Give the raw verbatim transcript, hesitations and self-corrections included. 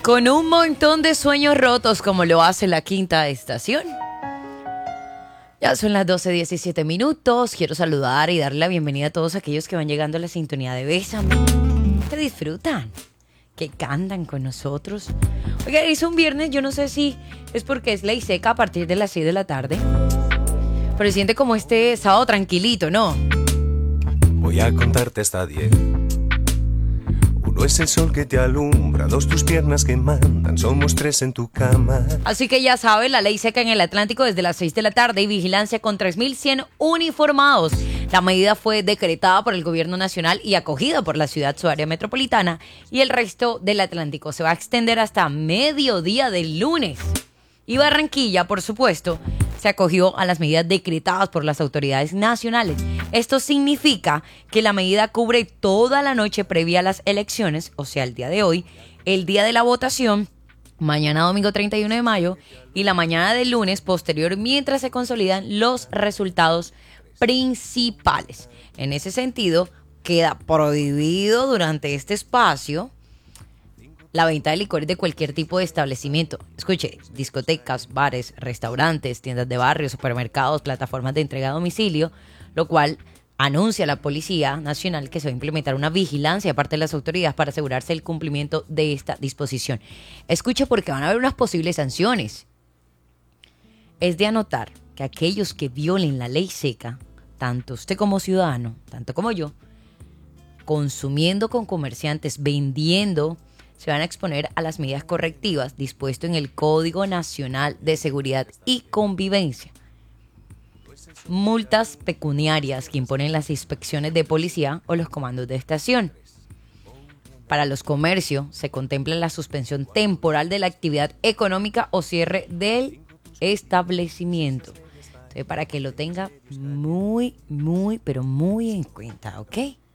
Con un montón de sueños rotos como lo hace la quinta estación. Ya son las doce diecisiete minutos. Quiero saludar y darle la bienvenida a todos aquellos que van llegando a la sintonía de Bésame, que disfrutan, que cantan con nosotros. Oiga, es un viernes, yo no sé si es porque es ley seca a partir de las seis de la tarde, pero se siente como este sábado tranquilito, ¿no? Voy a contarte hasta diez. Uno es el sol que te alumbra, dos tus piernas que mandan, somos tres en tu cama. Así que ya sabe, la ley seca en el Atlántico desde las seis de la tarde y vigilancia con tres mil cien uniformados. La medida fue decretada por el gobierno nacional y acogida por la ciudad, su área metropolitana y el resto del Atlántico. Se va a extender hasta mediodía del lunes. Y Barranquilla, por supuesto, se acogió a las medidas decretadas por las autoridades nacionales. Esto significa que la medida cubre toda la noche previa a las elecciones, o sea, el día de hoy, el día de la votación, mañana domingo treinta y uno de mayo, y la mañana del lunes posterior, mientras se consolidan los resultados principales. En ese sentido, queda prohibido durante este espacio la venta de licores de cualquier tipo de establecimiento. Escuche, discotecas, bares, restaurantes, tiendas de barrio, supermercados, plataformas de entrega a domicilio, lo cual anuncia la Policía Nacional que se va a implementar una vigilancia de parte de las autoridades para asegurarse el cumplimiento de esta disposición. Escuche, porque van a haber unas posibles sanciones. Es de anotar que aquellos que violen la ley seca, tanto usted como ciudadano, tanto como yo, consumiendo con comerciantes, vendiendo, se van a exponer a las medidas correctivas dispuesto en el Código Nacional de Seguridad y Convivencia. Multas pecuniarias que imponen las inspecciones de policía o los comandos de estación. Para los comercios se contempla la suspensión temporal de la actividad económica o cierre del establecimiento. Entonces, para que lo tenga muy, muy, pero muy en cuenta, ¿ok?